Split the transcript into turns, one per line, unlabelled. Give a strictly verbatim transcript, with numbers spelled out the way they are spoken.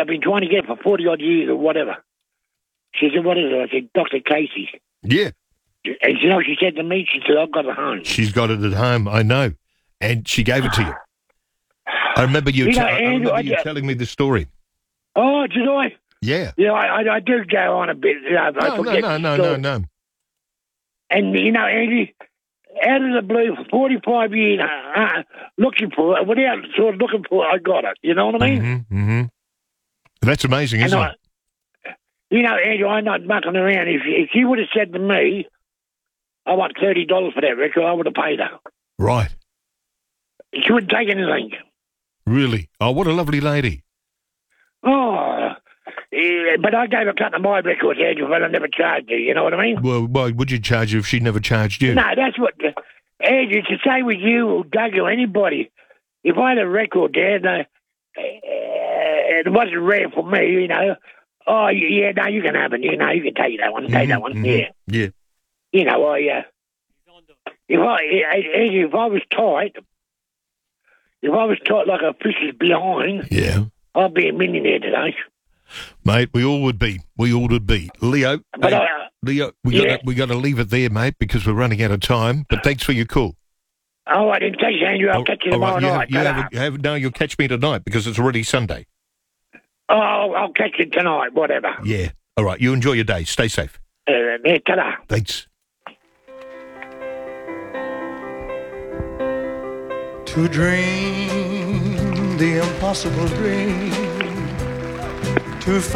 I've been trying to get it for forty-odd years or whatever. She said, what is it? I said, Doctor Casey.
Yeah.
And you know what she said to me? She said, I've got it at home.
She's got it at home, I know. And she gave it to you. I remember you,
You
te-
know,
I remember
Andrew,
you
I-
telling me the story.
Oh, did I?
Yeah.
Yeah, I, I, I do go on a bit. You know, I
No, no,
forget
no,
the
no, no,
story.
no.
And, you know, Andy, out of the blue for forty-five years, uh, uh, looking for it, without sort of looking for it, I got it. You know what I mean?
Mm-hmm, mm-hmm. That's amazing, isn't
And I,
it?
You know, Andrew, I'm not mucking around. If, if you would have said to me, I want thirty dollars for that record, I would have paid her.
Right.
She wouldn't take anything.
Really? Oh, what a lovely lady.
Oh, yeah, but I gave her a cut of my records, Andrew, but I never charged her. You know what I mean?
Well, why would you charge her if she never charged you?
No, that's what, Andrew, to say with you or Doug or anybody, if I had a record there, and, uh, it wasn't rare for me, you know, oh, yeah, no, you can have it, you know, you can take that one, take
Mm-hmm,
that one,
mm-hmm.
yeah.
Yeah.
You know, I, uh, if I, Andrew, if I was tight, if I was tight like a fish's behind,
Yeah.
I'd be a millionaire today.
Mate, we all would be. We all would be. Leo,
But
hey,
I,
Leo, we
yeah.
got we got to leave it there, mate, because we're running out of time. But thanks for your call.
oh, I didn't catch you, Andrew. I'll
Oh,
catch you
all
tomorrow
right, you
night.
have, you have, a- have, no, you'll catch me tonight because it's already Sunday.
Oh, I'll catch you tonight, whatever.
Yeah. All right. You enjoy your day. Stay safe.
Uh, yeah, ta-da.
Thanks.
To dream the impossible dream, to